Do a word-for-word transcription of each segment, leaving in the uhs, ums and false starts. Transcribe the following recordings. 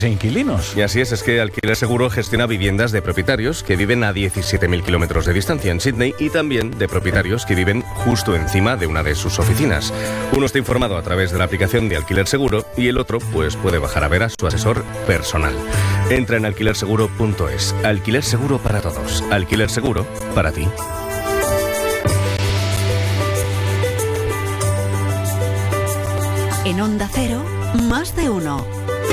inquilinos. Y así es, es que Alquiler Seguro gestiona viviendas de propietarios que viven a diecisiete mil kilómetros de distancia en Sydney y también de propietarios que viven justo encima de una de sus oficinas. Uno está informado a través de la aplicación de Alquiler Seguro y el otro pues puede bajar a ver a su asesor personal. Entra en alquiler seguro punto es. Alquiler Seguro para todos. Alquiler Seguro para ti. En Onda Cero, más de uno.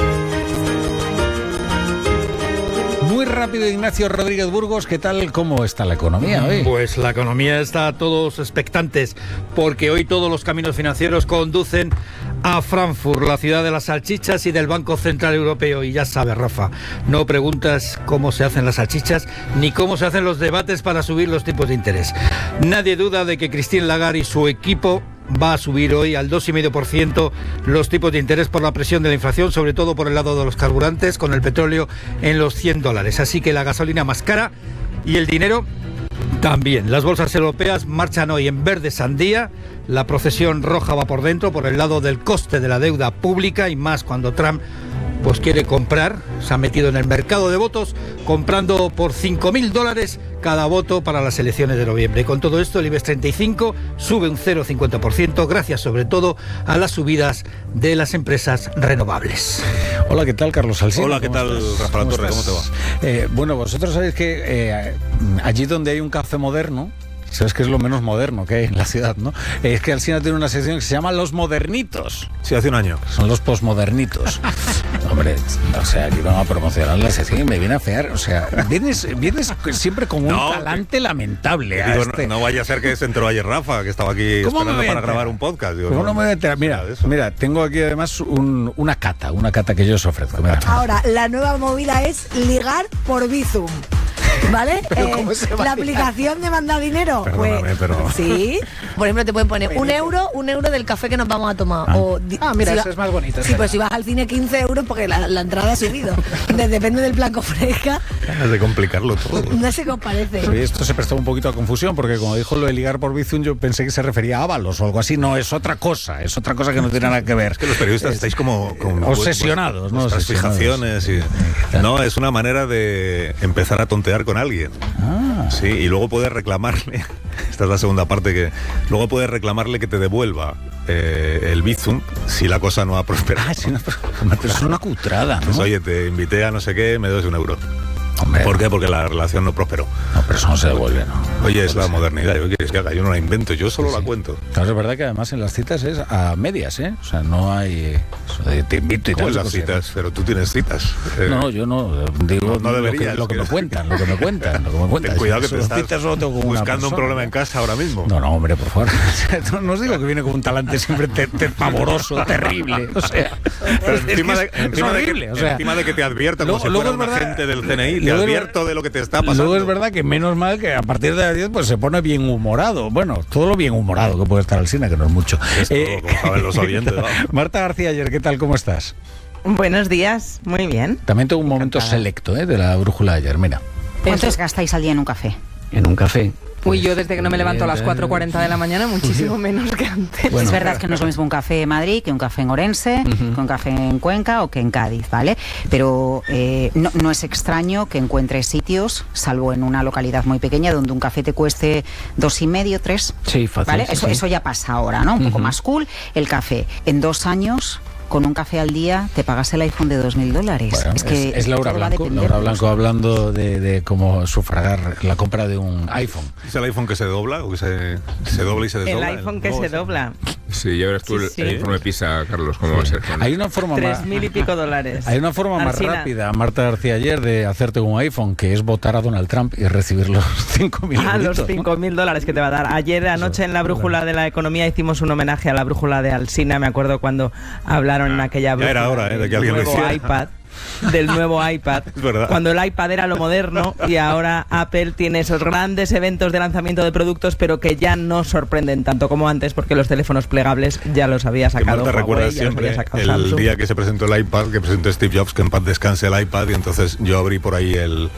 Muy rápido, Ignacio Rodríguez Burgos, ¿qué tal? ¿Cómo está la economía hoy? Pues la economía está todos expectantes, porque hoy todos los caminos financieros conducen a Frankfurt, la ciudad de las salchichas y del Banco Central Europeo. Y ya sabes, Rafa, no preguntas cómo se hacen las salchichas ni cómo se hacen los debates para subir los tipos de interés. Nadie duda de que Christine Lagarde y su equipo va a subir hoy al dos coma cinco por ciento los tipos de interés por la presión de la inflación, sobre todo por el lado de los carburantes, con el petróleo en los cien dólares. Así que la gasolina más cara y el dinero también. Las bolsas europeas marchan hoy en verde sandía. La procesión roja va por dentro, por el lado del coste de la deuda pública, y más cuando Trump pues quiere comprar, se ha metido en el mercado de votos, comprando por cinco mil dólares cada voto para las elecciones de noviembre. Y con todo esto, el IBEX treinta y cinco sube un cero coma cincuenta por ciento, gracias sobre todo a las subidas de las empresas renovables. Hola, ¿qué tal, Carlos Alsina? Hola, ¿qué tal, Rafael Torres? ¿Cómo te va? Eh, bueno, vosotros sabéis que eh, allí donde hay un café moderno, sabes que es lo menos moderno que hay en la ciudad, ¿no? Es que Alsina tiene una sección que se llama Los Modernitos. Sí, hace un año. Son los posmodernitos. Hombre, o sea, aquí vamos a promocionar la sección y me viene a fear. O sea, vienes, vienes siempre con un no, talante que, lamentable. A digo, este. no, no vaya a ser que se enteró ayer Rafa, que estaba aquí esperando para grabar un podcast. Digo, ¿Cómo no, no me voy a enterar? Mira, mira, tengo aquí además un, una cata, una cata que yo os ofrezco. Mira. Ahora, la nueva movida es ligar por Bizum. ¿Vale? Eh, la aplicación de mandar dinero. Perdóname, pues, pero... Sí. Por ejemplo, te pueden poner un euro, un euro del café que nos vamos a tomar. Ah, o, ah mira, si eso va, es más bonito. Sí, pues si vas al cine quince euros porque la, la entrada ha subido. De, depende del plan que ofrezca. Es de complicarlo todo. No sé qué os parece. Sí, esto se prestó un poquito a confusión porque como dijo lo de ligar por Bizum, yo pensé que se refería a Ábalos o algo así. No, es otra cosa. Es otra cosa que no tiene nada que ver. Es que los periodistas es, estáis como... como obsesionados, ¿no? Nuestras fijaciones. Y, no, es una manera de empezar a tontear con alguien. Ah. Sí, y luego puedes reclamarle, esta es la segunda parte, que luego puedes reclamarle que te devuelva eh, el Bizum si la cosa no ha prosperado. Ah, sí, no, pero es una cutrada, ¿no? Pues, oye, te invité a no sé qué, me das un euro. Hombre, ¿por qué? Porque la relación no prosperó. No, pero eso no se devuelve, ¿no? Oye, es la modernidad. ¿Qué quieres que haga? Yo no la invento, yo solo sí, la cuento. Claro, es verdad que además en las citas es a medias, ¿eh? O sea, no hay... Te invito y tal. En las citas, pero tú tienes citas. Eh, no, no, yo no. Digo, no, no deberías. Lo que, lo que me cuentan, lo que me cuentan, lo que me cuentan. Ten cuidado si que te estás citas, solo tengo buscando un problema en casa ahora mismo. No, no, hombre, por favor. No, no os digo que viene con un talante siempre te, te pavoroso, terrible. O sea, pero encima, de, encima, horrible, de que, o sea, encima de que te advierta como luego, si fuera un verdad, agente del C N I, te advierto de lo que te está pasando. Luego es verdad que menos mal que a partir de las diez pues se pone bien humorado. Bueno, todo lo bien humorado que puede estar Alsina, que no es mucho. Esto, eh, como saben los oyentes. Marta García Ayer, ¿qué tal? ¿Cómo estás? Buenos días, muy bien. También tengo un momento Encantada. selecto ¿eh? de la brújula de ayer, mira. ¿Cuántos gastáis al día en un café? En un café. Uy, yo desde que no me levanto a las cuatro cuarenta de la mañana, muchísimo menos que antes. Bueno, es verdad que no es lo mismo un café en Madrid que un café en Orense, uh-huh. que un café en Cuenca o que en Cádiz, ¿vale? Pero eh, no, no es extraño que encuentres sitios, salvo en una localidad muy pequeña, donde un café te cueste dos y medio, tres. Sí, fácil. ¿Vale? Sí, eso, sí. eso ya pasa ahora, ¿no? Un uh-huh. poco más cool. El café, en dos años... con un café al día te pagas el iPhone de dos mil dólares. Bueno, es, que es, es Laura Blanco, Laura Blanco hablando de, de cómo sufragar la compra de un iPhone. ¿Es el iPhone que se dobla o que se, se dobla y se desdobla? El iPhone que se dobla. Sí, ya verás tú sí, el, sí. el informe PISA, Carlos, cómo sí. va a ser. Hay una forma Tres más... mil y pico dólares. Hay una forma Alsina. más rápida, Marta García Ayer, de hacerte un iPhone, que es votar a Donald Trump y recibir los cinco mil Ah, los cinco mil dólares que te va a dar. Ayer anoche en la brújula de la economía hicimos un homenaje a la brújula de Alsina. Me acuerdo cuando hablaron en aquella brújula. Era hora, ¿eh? de que alguien nuevo lo hiciera. iPad. Del nuevo iPad, cuando el iPad era lo moderno y ahora Apple tiene esos grandes eventos de lanzamiento de productos, pero que ya no sorprenden tanto como antes, porque los teléfonos plegables ya los había sacado Huawei, recuerdas ya siempre los había sacado el Samsung. Día que se presentó el iPad, que presentó Steve Jobs, que en paz descanse el iPad, y entonces yo abrí por ahí el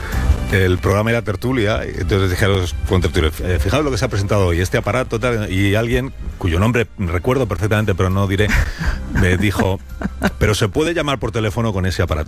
el programa y la tertulia, y entonces dije a los contertulios, eh, fijaos lo que se ha presentado hoy, este aparato tal, y alguien cuyo nombre recuerdo perfectamente, pero no diré, me dijo, pero se puede llamar por teléfono con ese aparato.